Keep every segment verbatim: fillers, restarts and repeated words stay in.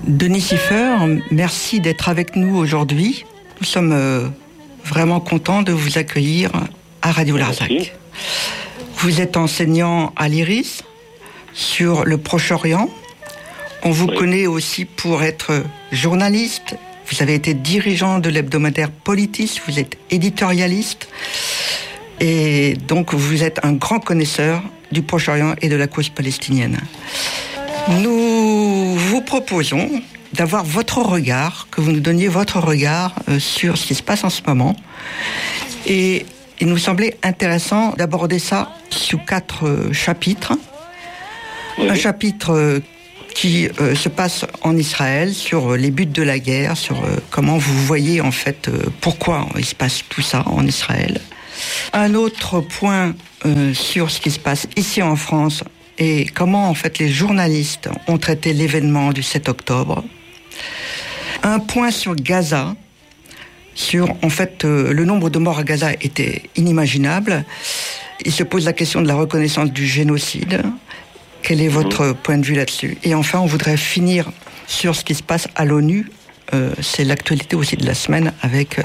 Denis Siffer, merci d'être avec nous aujourd'hui. Nous sommes euh, vraiment contents de vous accueillir à Radio Larzac. Vous êtes enseignant à l'I R I S sur le Proche-Orient. On vous oui. connaît aussi pour être journaliste. Vous avez été dirigeant de l'hebdomadaire Politis, vous êtes éditorialiste. Et donc vous êtes un grand connaisseur du Proche-Orient et de la cause palestinienne. Nous vous proposons d'avoir votre regard, que vous nous donniez votre regard euh, sur ce qui se passe en ce moment. Et il nous semblait intéressant d'aborder ça sous quatre euh, chapitres. Oui. Un chapitre euh, qui euh, se passe en Israël, sur euh, les buts de la guerre, sur euh, comment vous voyez en fait euh, pourquoi il se passe tout ça en Israël. Un autre point euh, sur ce qui se passe ici en France et comment en fait les journalistes ont traité l'événement du sept octobre. Un point sur Gaza, sur en fait euh, le nombre de morts à Gaza était inimaginable. Il se pose la question de la reconnaissance du génocide. Quel est votre point de vue là-dessus? Et enfin, on voudrait finir sur ce qui se passe à l'ONU. Euh, c'est l'actualité aussi de la semaine avec euh,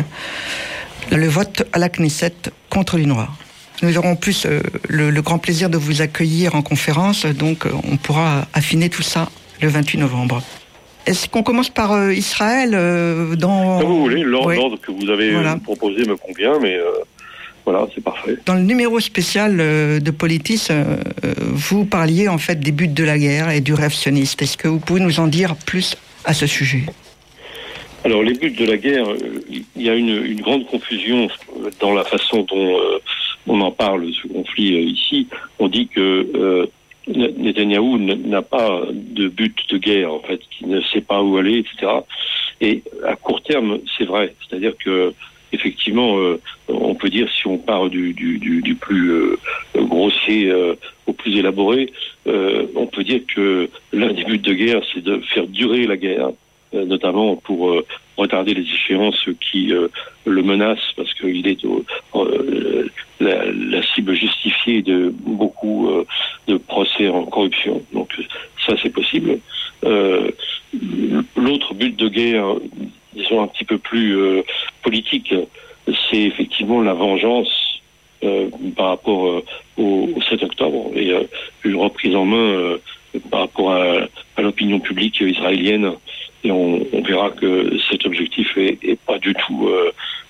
le vote à la Knesset contre l'UNRWA. Nous aurons plus euh, le, le grand plaisir de vous accueillir en conférence, donc euh, on pourra affiner tout ça le vingt-huit novembre. Est-ce qu'on commence par euh, Israël euh, dans... Comme vous voulez, l'ordre, oui. l'ordre que vous avez voilà. proposé me convient, mais euh, voilà, c'est parfait. Dans le numéro spécial euh, de Politis, euh, vous parliez en fait des buts de la guerre et du rêve sioniste. Est-ce que vous pouvez nous en dire plus à ce sujet ? Alors, les buts de la guerre, il y a une, une grande confusion dans la façon dont euh, on en parle, ce conflit euh, ici. On dit que euh, Netanyahou n'a pas de but de guerre, en fait, qu'il ne sait pas où aller, et cetera. Et à court terme, c'est vrai. C'est-à-dire que, effectivement, euh, on peut dire, si on part du, du, du, du plus euh, grossier euh, au plus élaboré, euh, on peut dire que l'un des buts de guerre, c'est de faire durer la guerre, notamment pour euh, retarder les échéances qui euh, le menacent, parce qu'il est au, euh, la, la cible justifiée de beaucoup euh, de procès en corruption. Donc ça, c'est possible. Euh, l'autre but de guerre, disons un petit peu plus euh, politique, c'est effectivement la vengeance euh, par rapport euh, au, au sept octobre et euh, une reprise en main euh, par rapport à, à l'opinion publique israélienne. Et on, on verra que cet objectif est, est pas du tout euh,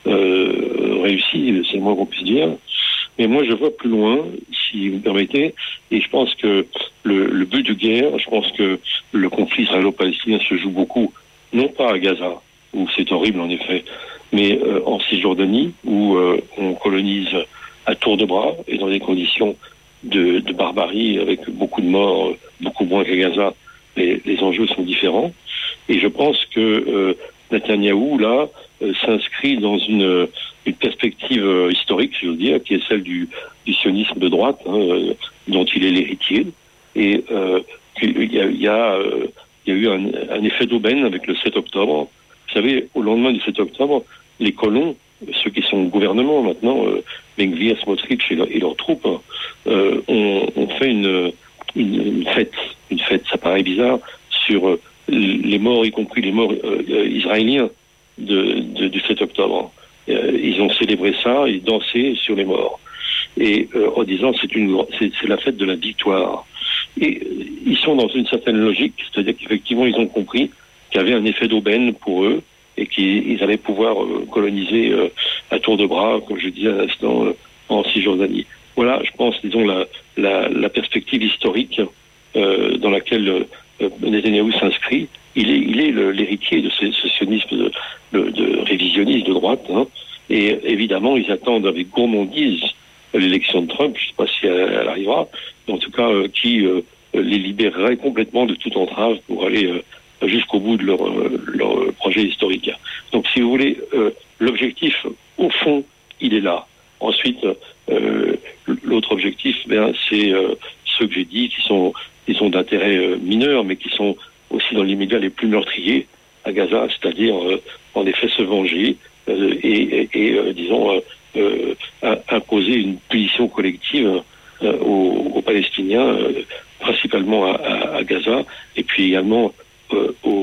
euh, réussi, c'est le moins qu'on puisse dire. Mais moi, je vois plus loin, si vous me permettez, et je pense que le, le but de guerre, je pense que le conflit israélo-palestinien se joue beaucoup, non pas à Gaza, où c'est horrible en effet, mais euh, en Cisjordanie, où euh, on colonise à tour de bras et dans des conditions de, de barbarie, avec beaucoup de morts, beaucoup moins qu'à Gaza. Les, les enjeux sont différents. Et je pense que euh, Netanyahou, là, euh, s'inscrit dans une, une perspective euh, historique, je veux dire, qui est celle du, du sionisme de droite, hein, euh, dont il est l'héritier. Et euh, il y a, il y a, euh, il y a eu un, un effet d'aubaine avec le sept octobre. Vous savez, au lendemain du sept octobre, les colons, ceux qui sont au gouvernement maintenant, euh, Ben-Gvir, Smotrich et, leur, et leurs troupes, hein, euh, ont, ont fait une, une, une fête. Une fête, ça paraît bizarre, sur... Euh, les morts, y compris les morts euh, israéliens de, de, du sept octobre. Euh, ils ont célébré ça, ils dansaient sur les morts. Et euh, en disant c'est une c'est, c'est la fête de la victoire. Et euh, ils sont dans une certaine logique, c'est-à-dire qu'effectivement ils ont compris qu'il y avait un effet d'aubaine pour eux et qu'ils allaient pouvoir euh, coloniser euh, à tour de bras, comme je disais à l'instant, euh, en Cisjordanie. Voilà, je pense, disons, la, la, la perspective historique euh, dans laquelle euh, Netanyahou s'inscrit. Il est, il est le, l'héritier de ce, ce sionisme de, de, de révisionniste de droite, hein, et évidemment ils attendent avec gourmandise l'élection de Trump. Je ne sais pas si elle, elle arrivera, mais en tout cas euh, qui euh, les libérerait complètement de toute entrave pour aller euh, jusqu'au bout de leur, euh, leur projet historique. Donc si vous voulez, euh, l'objectif au fond il est là. Ensuite euh, l'autre objectif, ben, c'est euh, ceux que j'ai dit qui sont qui sont d'intérêt euh, mineur, mais qui sont aussi dans l'immédiat les plus meurtriers à Gaza, c'est-à-dire euh, en effet se venger euh, et, et, et euh, disons euh, euh, imposer une punition collective euh, aux, aux Palestiniens, euh, principalement à, à, à Gaza, et puis également euh, aux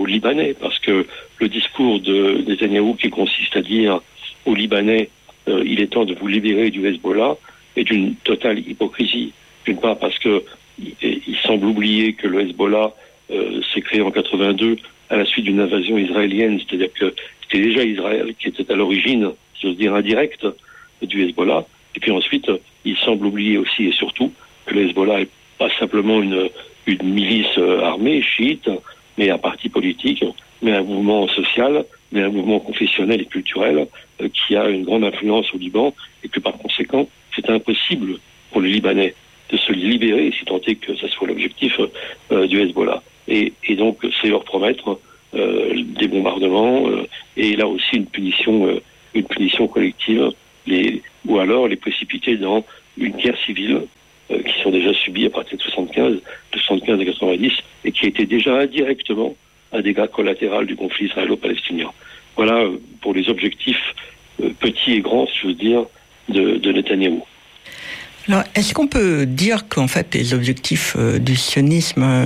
libanais, parce que le discours de Netanyahou qui consiste à dire aux Libanais euh, il est temps de vous libérer du Hezbollah est d'une totale hypocrisie. D'une part parce que il, il semble oublier que le Hezbollah euh, s'est créé en quatre-vingt-deux à la suite d'une invasion israélienne, c'est-à-dire que c'était déjà Israël qui était à l'origine, si j'ose dire indirecte, du Hezbollah. Et puis ensuite, il semble oublier aussi et surtout que le Hezbollah n'est pas simplement une, une milice armée chiite, mais un parti politique, mais un mouvement social, mais un mouvement confessionnel et culturel euh, qui a une grande influence au Liban et que par conséquent, c'est impossible pour les Libanais de se libérer, si tant est que ce soit l'objectif euh, du Hezbollah. Et, et donc, c'est leur promettre euh, des bombardements euh, et là aussi une punition, euh, une punition collective, les, ou alors les précipiter dans une guerre civile euh, qui sont déjà subies à partir de soixante-quinze, de soixante-quinze à quatre-vingt-dix, et qui était déjà indirectement un dégât collatéral du conflit israélo-palestinien. Voilà euh, pour les objectifs euh, petits et grands, si je veux dire, de, de Netanyahou. Alors, est-ce qu'on peut dire qu'en fait les objectifs euh, du sionisme euh,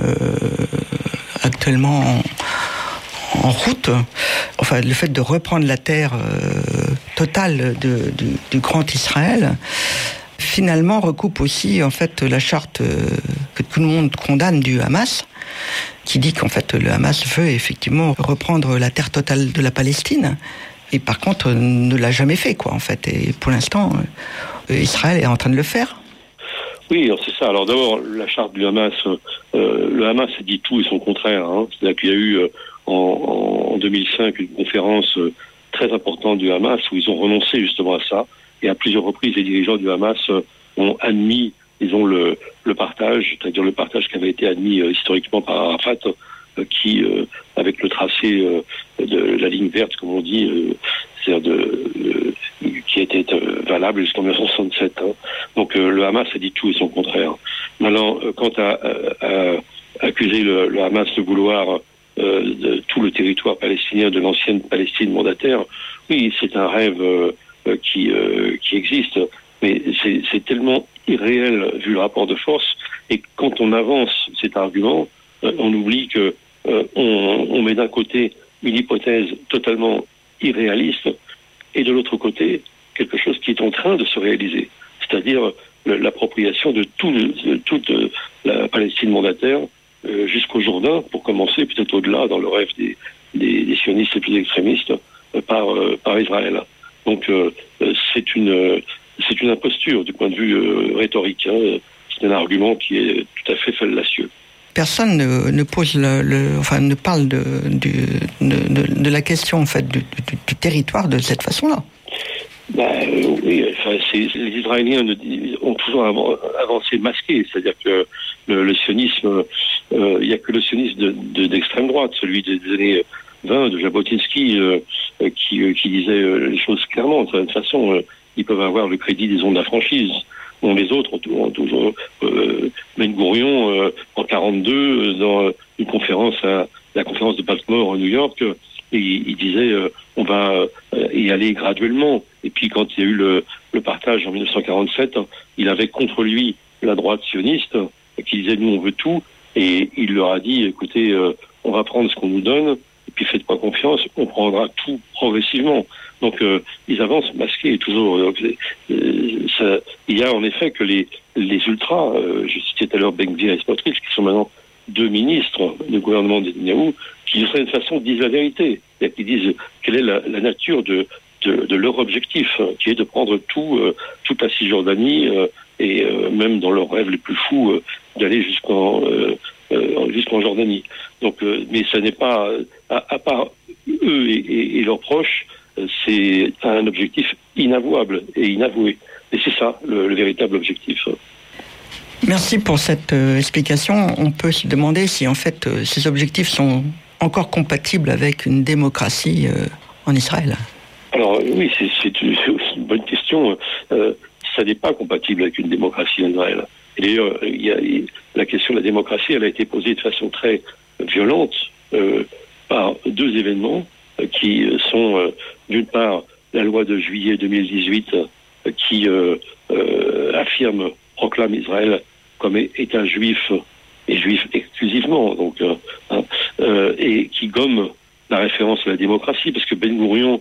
actuellement en, en route, enfin le fait de reprendre la terre euh, totale de, du, du grand Israël, finalement recoupe aussi en fait la charte euh, que tout le monde condamne du Hamas, qui dit qu'en fait le Hamas veut effectivement reprendre la terre totale de la Palestine, et par contre ne l'a jamais fait quoi en fait. Et pour l'instant, euh, Israël est en train de le faire. Oui, alors c'est ça. Alors d'abord, la charte du Hamas, euh, le Hamas a dit tout et son contraire. Hein. C'est-à-dire qu'il y a eu euh, en, en deux mille cinq une conférence euh, très importante du Hamas où ils ont renoncé justement à ça. Et à plusieurs reprises, les dirigeants du Hamas euh, ont admis, disons, le, le partage, c'est-à-dire le partage qui avait été admis euh, historiquement par Arafat, euh, qui, euh, avec le tracé euh, de la ligne verte, comme on dit, euh, c'est-à-dire de, euh, qui était euh, valable jusqu'en dix-neuf cent soixante-sept. Hein. Donc euh, le Hamas a dit tout et son contraire. Maintenant, euh, quant à, à, à accuser le, le Hamas de vouloir euh, de tout le territoire palestinien de l'ancienne Palestine mandataire, oui, c'est un rêve euh, qui, euh, qui existe, mais c'est, c'est tellement irréel vu le rapport de force, et quand on avance cet argument, euh, on oublie que euh, on, on met d'un côté une hypothèse totalement irréaliste, et de l'autre côté, quelque chose qui est en train de se réaliser, c'est-à-dire l'appropriation de, tout, de toute la Palestine mandataire euh, jusqu'au Jourdain, pour commencer, peut-être au-delà, dans le rêve des, des, des sionistes les plus extrémistes, euh, par, euh, par Israël. Donc euh, c'est une c'est une imposture du point de vue euh, rhétorique. Hein. C'est un argument qui est tout à fait fallacieux. Personne ne, ne pose le, le, enfin ne parle de, du, de, de, de la question en fait du, du, du territoire de cette façon-là. Bah, euh, oui, enfin, c'est, les Israéliens ont toujours avancé masqué, c'est-à-dire que le, le sionisme, euh, il n'y a que le sionisme de, de, d'extrême droite, celui des années vingt de Jabotinsky, euh, qui, euh, qui disait euh, les choses clairement. De toute façon, euh, ils peuvent avoir le crédit des ondes de la franchise. Bon, les autres ont, ont toujours... Euh, Ben Gourion, euh, en quarante-deux, dans une conférence, à la conférence de Baltimore en New York, euh, il, il disait euh, on va euh, y aller graduellement. Et puis quand il y a eu le, le partage en dix-neuf cent quarante-sept, il avait contre lui la droite sioniste, qui disait nous on veut tout, et il leur a dit écoutez, euh, on va prendre ce qu'on nous donne, et puis faites pas confiance, on prendra tout progressivement. Donc euh, ils avancent masqués toujours. Donc, euh, ça, il y a en effet que les, les ultras, euh, je citais tout à l'heure Ben-Gvir et Smotrich, qui sont maintenant deux ministres du gouvernement de Netanyahou, qui de certaine façon disent la vérité, et qui disent quelle est la, la nature de, de, de leur objectif, hein, qui est de prendre tout, euh, toute la Cisjordanie, euh, et euh, même dans leurs rêves les plus fous, euh, d'aller jusqu'en, euh, euh, jusqu'en Jordanie. Donc, euh, mais ça n'est pas, à, à part eux et, et, et leurs proches, c'est un objectif inavouable et inavoué. Et c'est ça, le, le véritable objectif. Merci pour cette euh, explication. On peut se demander si, en fait, euh, ces objectifs sont encore compatibles avec une démocratie euh, en Israël. Alors, oui, c'est, c'est, une, c'est aussi une bonne question. Euh, ça n'est pas compatible avec une démocratie en Israël. Et d'ailleurs, il y a, la question de la démocratie, elle a été posée de façon très violente euh, par deux événements qui sont, euh, d'une part, la loi de juillet deux mille dix-huit euh, qui euh, euh, affirme, proclame Israël comme État juif, et juif exclusivement, donc, euh, hein, euh, et qui gomme la référence à la démocratie, parce que Ben Gourion,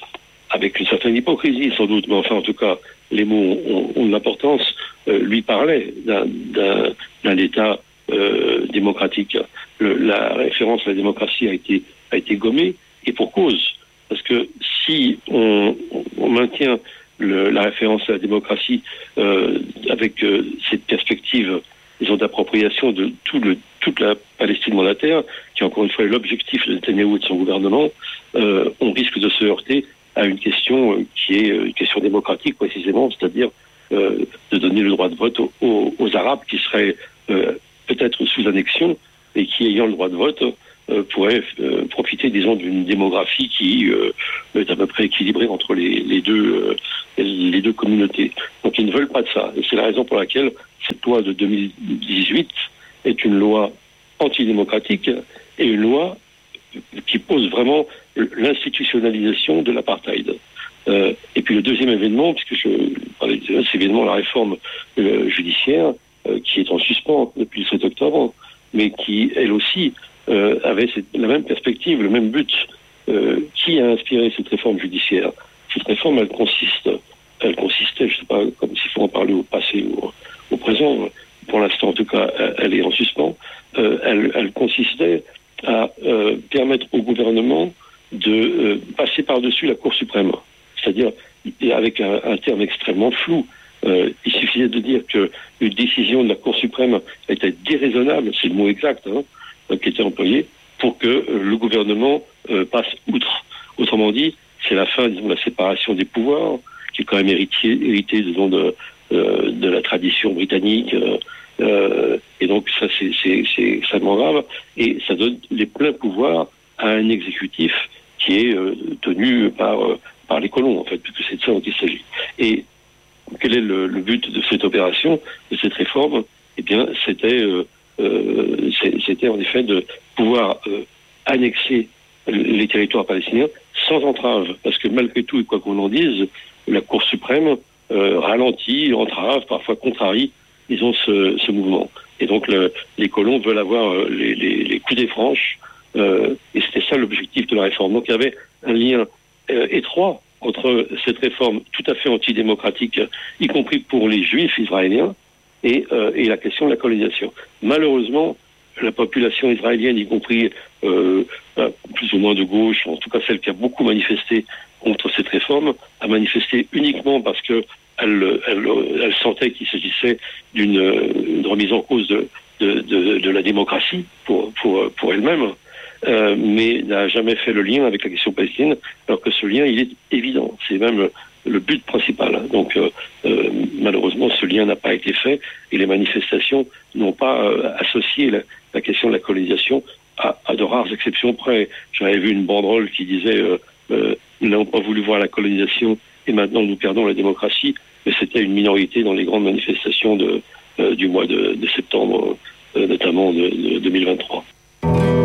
avec une certaine hypocrisie sans doute, mais enfin en tout cas les mots ont, ont de l'importance, euh, lui parlait d'un, d'un, d'un État euh, démocratique. Le, la référence à la démocratie a été, a été gommée, et pour cause, parce que si on, on maintient le, la référence à la démocratie euh, avec euh, cette perspective, disons, d'appropriation de tout le, toute la Palestine mandataire, qui encore une fois est l'objectif de Netanyahou et de son gouvernement, euh, on risque de se heurter à une question qui est une question démocratique précisément, c'est-à-dire euh, de donner le droit de vote aux, aux, aux Arabes qui seraient euh, peut-être sous annexion et qui, ayant le droit de vote, euh, pourraient euh, profiter, disons, d'une démographie qui euh, est à peu près équilibrée entre les, les, deux, euh, les deux communautés. Donc ils ne veulent pas de ça. Et c'est la raison pour laquelle cette loi de deux mille dix-huit est une loi antidémocratique et une loi qui pose vraiment l'institutionnalisation de l'apartheid. Euh, et puis le deuxième événement, puisque je parlais de c'est évidemment la réforme euh, judiciaire euh, qui est en suspens depuis le sept octobre, mais qui, elle aussi, euh, avait cette, la même perspective, le même but. Euh, qui a inspiré cette réforme judiciaire? Cette réforme, elle consiste, elle consistait, je ne sais pas comme s'il faut en parler au passé ou au, au présent, pour l'instant en tout cas, elle est en suspens, euh, elle, elle consistait à euh, permettre au gouvernement de euh, passer par-dessus la Cour suprême. C'est-à-dire, avec un, un terme extrêmement flou, euh, il suffisait de dire qu'une décision de la Cour suprême était déraisonnable, c'est le mot exact hein, qui était employé, pour que euh, le gouvernement euh, passe outre. Autrement dit, c'est la fin, disons, de la séparation des pouvoirs, qui est quand même héritier, hérité, disons, de, euh, de la tradition britannique, euh, Euh, et donc ça c'est, c'est, c'est extrêmement grave et ça donne les pleins pouvoirs à un exécutif qui est euh, tenu par, euh, par les colons en fait, puisque c'est de ça dont il s'agit. Et quel est le, le but de cette opération, de cette réforme? Eh bien c'était, euh, euh, c'était en effet de pouvoir euh, annexer les territoires palestiniens sans entrave, parce que malgré tout, et quoi qu'on en dise, la Cour suprême euh, ralentit, entrave, parfois contrarie ils ont ce, ce mouvement. Et donc le, les colons veulent avoir euh, les, les, les coups des franches, euh, et c'était ça l'objectif de la réforme. Donc il y avait un lien euh, étroit entre cette réforme tout à fait antidémocratique, y compris pour les juifs israéliens, et, euh, et la question de la colonisation. Malheureusement, la population israélienne, y compris euh, plus ou moins de gauche, en tout cas celle qui a beaucoup manifesté contre cette réforme, a manifesté uniquement parce que Elle, elle, elle sentait qu'il s'agissait d'une, d'une remise en cause de, de, de, de la démocratie pour, pour, pour elle-même, euh, mais n'a jamais fait le lien avec la question palestinienne, alors que ce lien, il est évident. C'est même le but principal. Donc, euh, euh, malheureusement, ce lien n'a pas été fait et les manifestations n'ont pas euh, associé la, la question de la colonisation à, à de rares exceptions près. J'avais vu une banderole qui disait euh, euh, « Nous n'avons pas voulu voir la colonisation et maintenant nous perdons la démocratie », mais c'était une minorité dans les grandes manifestations de, euh, du mois de, de septembre, euh, notamment de, de deux mille vingt-trois.